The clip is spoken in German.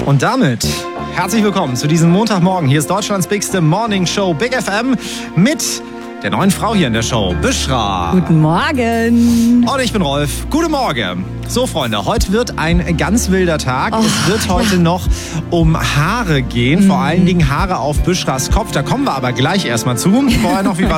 Und damit herzlich willkommen zu diesem Montagmorgen. Hier ist Deutschlands bigste Morning Show Big FM mit der neuen Frau hier in der Show, Büschra. Guten Morgen. Und ich bin Rolf. Guten Morgen. So, Freunde, heute wird ein ganz wilder Tag. Es wird heute noch um Haare gehen, vor allen Dingen Haare auf Büschras Kopf. Da kommen wir aber gleich erstmal zu. Vorher noch, wie war